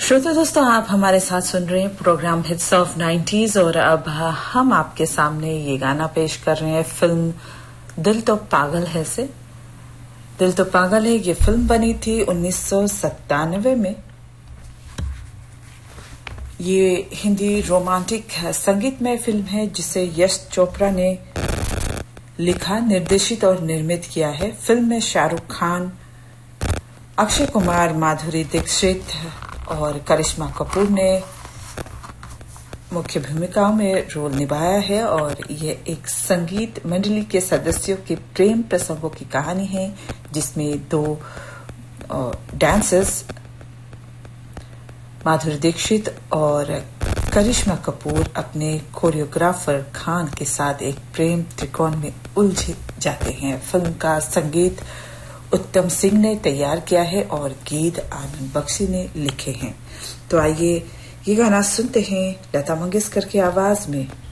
श्रोता दोस्तों, आप हमारे साथ सुन रहे हैं प्रोग्राम हिट्स ऑफ 90s और अब हम आपके सामने ये गाना पेश कर रहे हैं फिल्म दिल तो पागल है से। दिल तो पागल है ये फिल्म बनी थी 1997 में। ये हिंदी रोमांटिक संगीतमय फिल्म है जिसे यश चोपड़ा ने लिखा, निर्देशित और निर्मित किया है। फिल्म में शाहरुख खान, अक्षय कुमार, माधुरी दीक्षित और करिश्मा कपूर ने मुख्य भूमिकाओं में रोल निभाया है और यह एक संगीत मंडली के सदस्यों के प्रेम प्रसंगों की कहानी है, जिसमें दो डांसर्स माधुरी दीक्षित और करिश्मा कपूर अपने कोरियोग्राफर खान के साथ एक प्रेम त्रिकोण में उलझ जाते हैं। फिल्म का संगीत उत्तम सिंह ने तैयार किया है और गीत आनंद बख्शी ने लिखे हैं। तो आइए ये गाना सुनते हैं लता मंगेशकर की आवाज में।